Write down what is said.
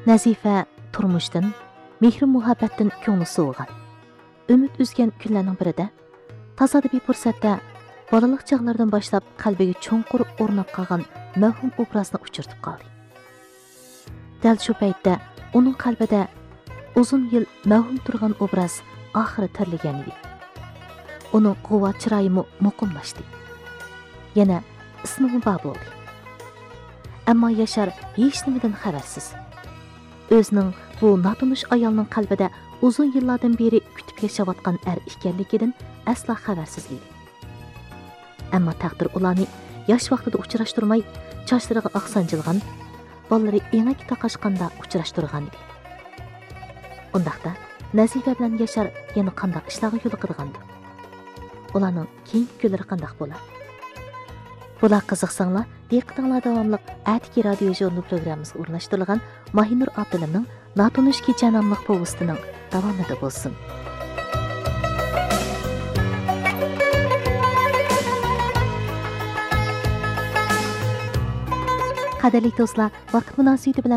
Nazifa turmushdan, mehr muhabbatdan ko'ngli sovigan, umid uzgan kunlarning birida tasodifiy fursatda balalik chog'laridan boshlab qalbiga cho'nqur o'rnab qolgan mavhum obrazni uchirtib qoldi. Dal shu paytda uning qalbida uzun yil mavhum turgan obraz oxiri tirlagan edi. Uning quvvat chiroyi muqimlashdi. Yana ismi bor bo'ldi. Ammo Yashar hech nimadan xabarsiz. O'zining bu notanish ayolning qalbida uzun yillardan beri kutib yashayotgan ekanligidan asla xabarsiz edi. Ammo taqdir ularni yosh vaqtida uchrashtirmay, chochlariga oq sanjilgan, bolalari enak taqashqanda uchrashtirgan edi. Undaqda Nazifa bilan Yashar yana qanday ishlarga yo'l qirgandi? Ularning keyingi kunlari qanday bo'ladi? Bular qiziqsanglar, diqqatinglar davomli Atiki radio jurnal programmasiga o'rnashtirilgan Mahinur Abdullamning Natunish kecha nomli povestining davomida bo'lsin. Qadrli do'stlar, vaqt munosabati bilan